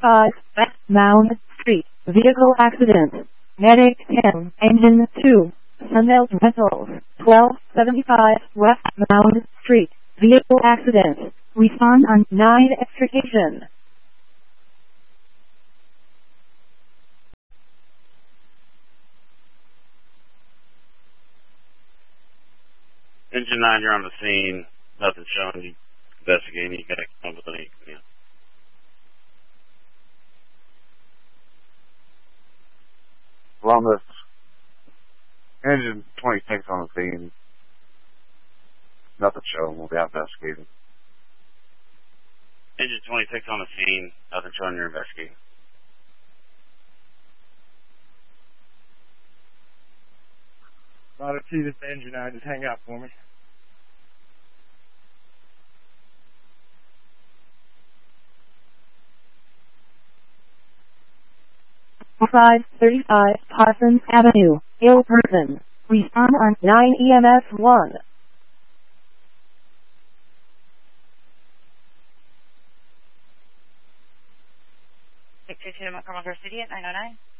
5, West Mound Street, vehicle accident. Medic 10, Engine 2, Sunbelt Rentals, 1275 West Mound Street, vehicle accident. Respond on 9 extrication. Engine 9, you're on the scene. Nothing showing. You investigating. You gotta come with any. Yeah. Columbus. Engine 26 on the scene. Nothing showing. We'll be out investigating. Engine 26 on the scene. Nothing showing. You're investigating. Roger, see this engine 9. Just hang out for me. Five 35 Parsons Avenue, ill person. Respond on 9 EMS 1. Victor to Montgomery City at 909.